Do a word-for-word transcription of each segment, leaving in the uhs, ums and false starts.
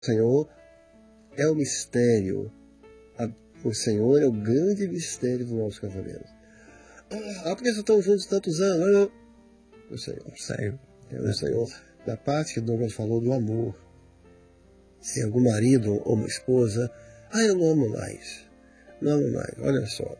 Senhor é o mistério. O Senhor é o grande mistério do nosso casamento. Ah, por que vocês estão juntos tantos anos? O Senhor. Senhor. É o Senhor. Da parte que o Douglas falou do amor. Se algum marido ou uma esposa, ah, eu não amo mais. Não amo mais. Olha só.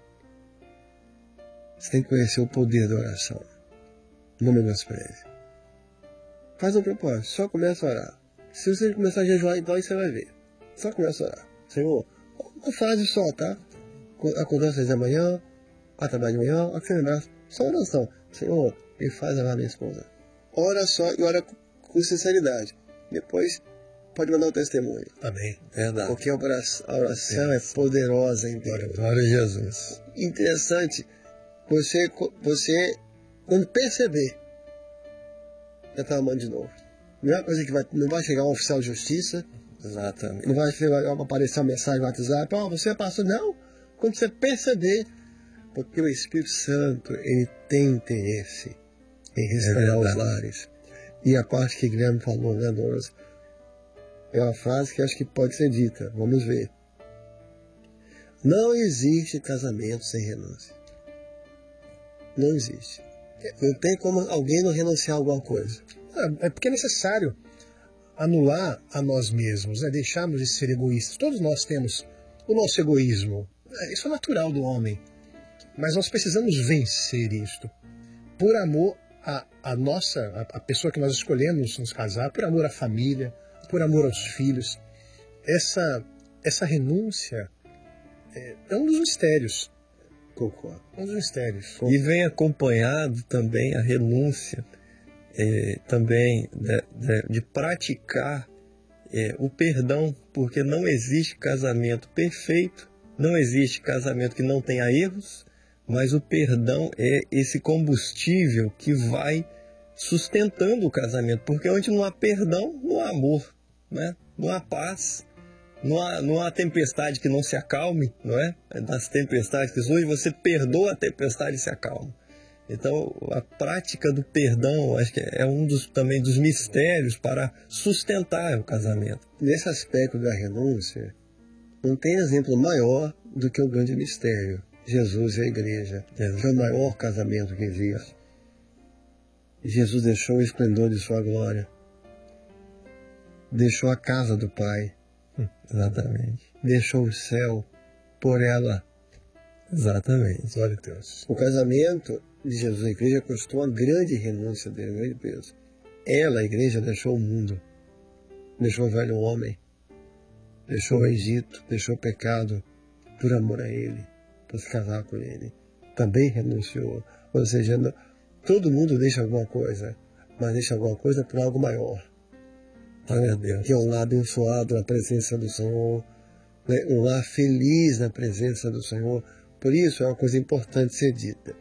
Você tem que conhecer o poder da oração. Não menospreze. Faz um propósito. Só começa a orar. Se você começar a jejuar, então aí você vai ver. Só começa a orar. Senhor, uma frase só, tá? Acordou às seis da manhã, a trabalhar de manhã, a que você lembrar. Só oração. Senhor, me faz amar minha esposa. Ora só e ora com sinceridade. Depois pode mandar o testemunho. Amém. Verdade. Porque a oração, a oração é poderosa em Deus. Glória a Jesus. Interessante. Você, você quando perceber, já está amando de novo. Não é uma coisa que vai, não vai chegar um oficial de justiça. Exatamente. Não vai, vai aparecer uma mensagem no WhatsApp. Ó, oh, você passou. Não. Quando você perceber. Porque o Espírito Santo, ele tem interesse em restaurar é os lares. E a parte que Guilherme falou, né, Douglas? É uma frase que acho que pode ser dita. Vamos ver. Não existe casamento sem renúncia. Não existe. Não tem como alguém não renunciar a alguma coisa. É porque é necessário anular a nós mesmos, né? Deixarmos de ser egoístas. Todos nós temos o nosso egoísmo. Isso é natural do homem. Mas nós precisamos vencer isto. Por amor à, à nossa, à, à pessoa que nós escolhemos nos casar, por amor à família, por amor aos filhos. Essa, essa renúncia é, é um dos mistérios. Concordo. Um dos mistérios. Concordo. E vem acompanhado também a renúncia, é, também de, de, de praticar é, o perdão, porque não existe casamento perfeito, não existe casamento que não tenha erros, mas o perdão é esse combustível que vai sustentando o casamento, porque onde não há perdão, não há amor, né? Não há paz, não há, não há tempestade que não se acalme, não é? Das tempestades que hoje você perdoa a tempestade e se acalma. Então, a prática do perdão, acho que é um dos, também dos mistérios para sustentar o casamento. Nesse aspecto da renúncia, não tem exemplo maior do que o grande mistério. Jesus e a igreja. Jesus. Que é o maior casamento que existe. Jesus deixou o esplendor de sua glória. Deixou a casa do Pai. Hum, exatamente. Deixou o céu por ela. Exatamente. Glória a Deus. O casamento de Jesus e a igreja custou uma grande renúncia dele, um grande peso. Ela, a igreja, deixou o mundo. Deixou o velho homem. Deixou o Egito. Deixou o pecado por amor a ele. Para se casar com ele. Também renunciou. Ou seja, não, todo mundo deixa alguma coisa, mas deixa alguma coisa por algo maior. Oh, meu Deus. Que é um lar abençoado na presença do Senhor, né? Um lar feliz na presença do Senhor. Por isso é uma coisa importante ser dita.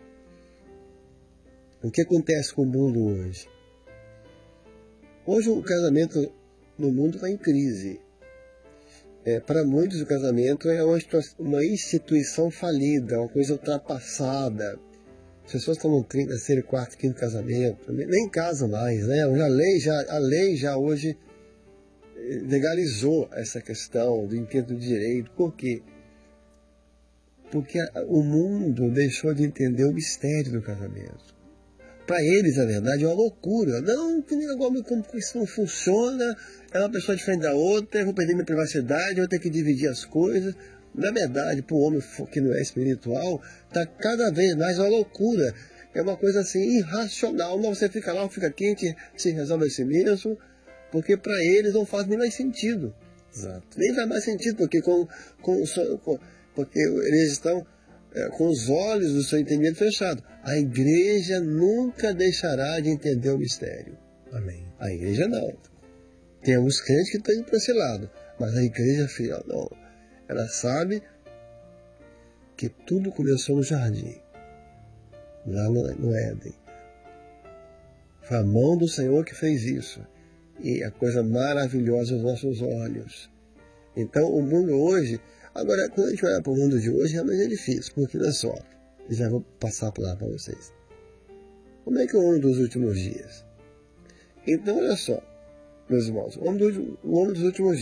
O que acontece com o mundo hoje? Hoje o casamento no mundo está em crise. É, para muitos o casamento é uma, uma instituição falida, uma coisa ultrapassada. As pessoas estão no terceiro, quarto, quinto casamento, nem casam mais, né? A lei já, a lei já hoje legalizou essa questão do intento de direito. Por quê? Porque o mundo deixou de entender o mistério do casamento. Para eles, na verdade, é uma loucura. Não, como isso não funciona, é uma pessoa diferente da outra, eu vou perder minha privacidade, eu vou ter que dividir as coisas. Na verdade, para o homem que não é espiritual, está cada vez mais uma loucura. É uma coisa assim, irracional. Não, você fica lá, fica quente, se resolve assim mesmo, porque para eles não faz nem mais sentido. Exato. Nem faz mais sentido, porque, com, com, com, porque eles estão é, com os olhos do seu entendimento fechado. A igreja nunca deixará de entender o mistério. Amém. A igreja não. Tem alguns crentes que estão indo para esse lado, mas a igreja fiel não. Ela sabe que tudo começou no jardim, lá no, no Éden. Foi a mão do Senhor que fez isso. E a coisa maravilhosa aos nossos olhos. Então o mundo hoje, agora quando a gente olha para o mundo de hoje, realmente é difícil, porque olha só, eu já vou passar por lá para vocês. Como é que é o mundo dos últimos dias? Então olha só, meus irmãos, o homem, do, o homem dos últimos